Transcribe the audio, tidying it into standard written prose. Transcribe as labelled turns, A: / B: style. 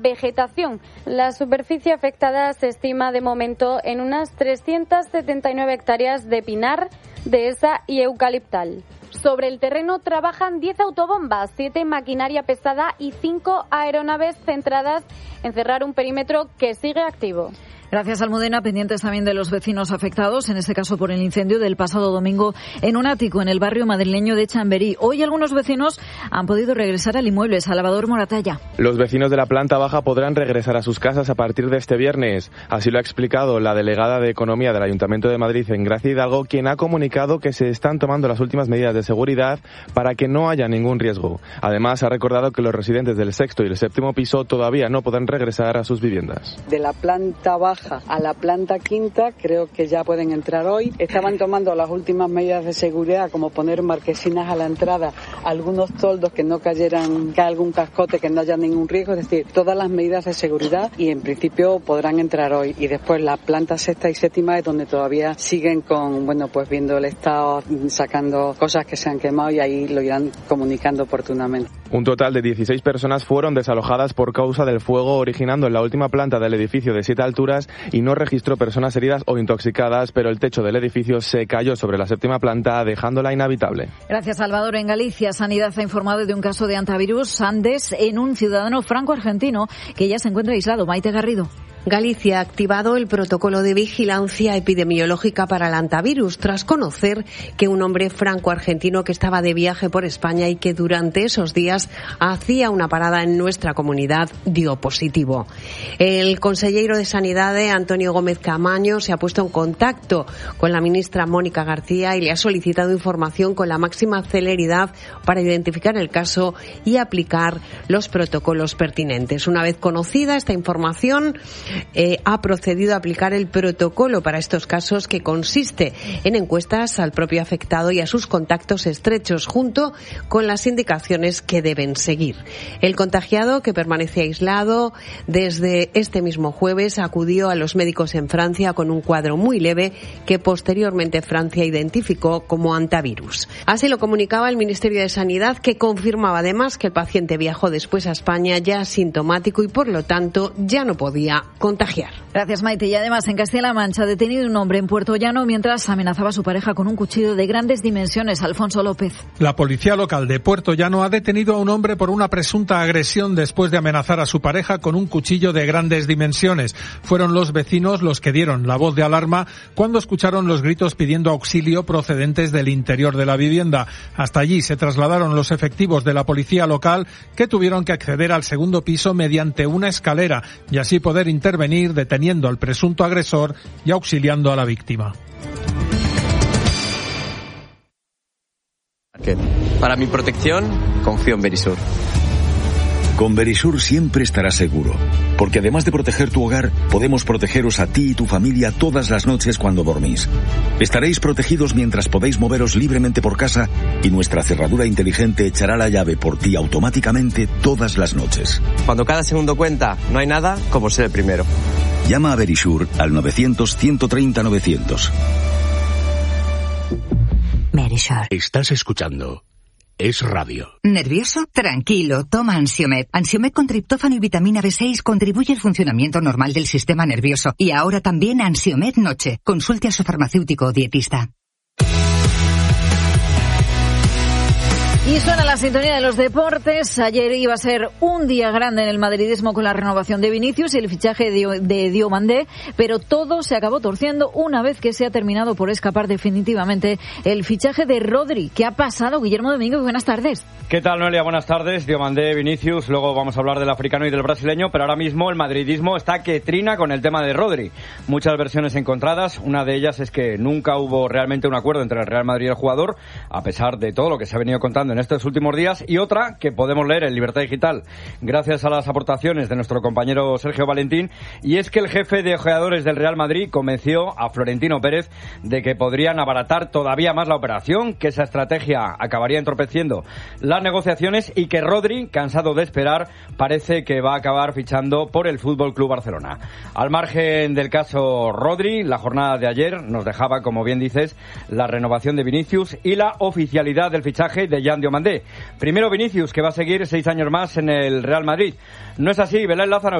A: Vegetación. La superficie afectada se estima de momento en unas 379 hectáreas de pinar, dehesa y eucaliptal. Sobre el terreno trabajan 10 autobombas, 7 maquinaria pesada y 5 aeronaves centradas en cerrar un perímetro que sigue activo.
B: Gracias, Almudena. Pendientes también de los vecinos afectados, en este caso por el incendio del pasado domingo en un ático en el barrio madrileño de Chamberí. Hoy algunos vecinos han podido regresar al inmueble. Salvador Moratalla.
C: Los vecinos de la planta baja podrán regresar a sus casas a partir de este viernes. Así lo ha explicado la delegada de Economía del Ayuntamiento de Madrid en Gracia Hidalgo, quien ha comunicado que se están tomando las últimas medidas de seguridad para que no haya ningún riesgo. Además, ha recordado que los residentes del sexto y el séptimo piso todavía no podrán regresar a sus viviendas.
D: De la planta baja a la planta quinta creo que ya pueden entrar hoy. Estaban tomando las últimas medidas de seguridad, como poner marquesinas a la entrada, algunos toldos que no cayeran, que algún cascote, que no haya ningún riesgo, es decir, todas las medidas de seguridad, y en principio podrán entrar hoy. Y después la planta sexta y séptima es donde todavía siguen con, pues viendo el estado, sacando cosas que se han quemado, y ahí lo irán comunicando oportunamente.
C: Un total de 16 personas fueron desalojadas por causa del fuego originando en la última planta del edificio de 7 alturas y no registró personas heridas o intoxicadas, pero el techo del edificio se cayó sobre la séptima planta, dejándola inhabitable.
B: Gracias, Salvador. En Galicia, Sanidad ha informado de un caso de hantavirus Andes en un ciudadano franco-argentino que ya se encuentra aislado. Maite Garrido.
E: Galicia ha activado el protocolo de vigilancia epidemiológica para el hantavirus tras conocer que un hombre franco-argentino que estaba de viaje por España y que durante esos días hacía una parada en nuestra comunidad dio positivo. El consejero de Sanidad, Antonio Gómez Camaño, se ha puesto en contacto con la ministra Mónica García y le ha solicitado información con la máxima celeridad para identificar el caso y aplicar los protocolos pertinentes. Una vez conocida esta información, ha procedido a aplicar el protocolo para estos casos, que consiste en encuestas al propio afectado y a sus contactos estrechos, junto con las indicaciones que deben seguir. El contagiado, que permanece aislado desde este mismo jueves, acudió a los médicos en Francia con un cuadro muy leve que posteriormente Francia identificó como hantavirus. Así lo comunicaba el Ministerio de Sanidad, que confirmaba además que el paciente viajó después a España ya asintomático y por lo tanto ya no podía contagiar.
B: Gracias, Maite. Y además, en Castilla-La Mancha, detenido un hombre en Puerto Llano mientras amenazaba a su pareja con un cuchillo de grandes dimensiones. Alfonso López.
F: La policía local de Puerto Llano ha detenido a un hombre por una presunta agresión después de amenazar a su pareja con un cuchillo de grandes dimensiones. Fueron los vecinos los que dieron la voz de alarma cuando escucharon los gritos pidiendo auxilio procedentes del interior de la vivienda. Hasta allí se trasladaron los efectivos de la policía local, que tuvieron que acceder al segundo piso mediante una escalera y así poder intervenir deteniendo al presunto agresor y auxiliando a la víctima.
G: Para mi protección, confío en Verisur.
H: Con Verisur siempre estarás seguro, porque además de proteger tu hogar, podemos protegeros a ti y tu familia todas las noches cuando dormís. Estaréis protegidos mientras podéis moveros libremente por casa y nuestra cerradura inteligente echará la llave por ti automáticamente todas las noches.
G: Cuando cada segundo cuenta, no hay nada como ser el primero.
H: Llama a Verisur al 900-130-900.
I: Verisur.
J: Estás escuchando Es Radio.
I: ¿Nervioso? Tranquilo, toma Ansiomed. Ansiomed con triptófano y vitamina B6 contribuye al funcionamiento normal del sistema nervioso. Y ahora también Ansiomed Noche. Consulte a su farmacéutico o dietista.
B: Y suena la sintonía de los deportes. Ayer iba a ser un día grande en el madridismo con la renovación de Vinicius y el fichaje de Diomandé, pero todo se acabó torciendo una vez que se ha terminado por escapar definitivamente el fichaje de Rodri. ¿Qué ha pasado, Guillermo Domínguez? Buenas tardes.
K: ¿Qué tal, Noelia? Buenas tardes. Diomandé, Vinicius, luego vamos a hablar del africano y del brasileño, pero ahora mismo el madridismo está que trina con el tema de Rodri. Muchas versiones encontradas. Una de ellas es que nunca hubo realmente un acuerdo entre el Real Madrid y el jugador, a pesar de todo lo que se ha venido contando en estos últimos días, y otra que podemos leer en Libertad Digital gracias a las aportaciones de nuestro compañero Sergio Valentín, y es que el jefe de ojeadores del Real Madrid convenció a Florentino Pérez de que podrían abaratar todavía más la operación, que esa estrategia acabaría entorpeciendo las negociaciones y que Rodri, cansado de esperar, parece que va a acabar fichando por el Fútbol Club Barcelona. Al margen del caso Rodri, la jornada de ayer nos dejaba, como bien dices, la renovación de Vinicius y la oficialidad del fichaje de Jan Ferran Diomandé. Primero Vinicius, que va a seguir 6 años más en el Real Madrid. No es así, Belén Lázaro.